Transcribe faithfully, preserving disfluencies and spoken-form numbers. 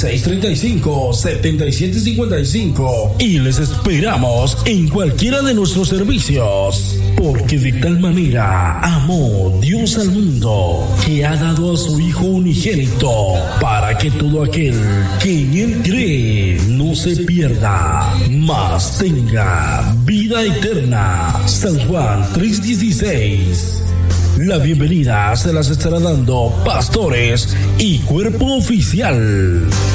seis tres cinco, siete siete cinco cinco y les esperamos en cualquiera de nuestros servicios, porque de tal manera amó Dios al mundo que ha dado a su Hijo unigénito para que todo aquel que en él cree no se pierda, mas tenga vida eterna. San Juan tres dieciséis. La bienvenida se las estará dando pastores y cuerpo oficial.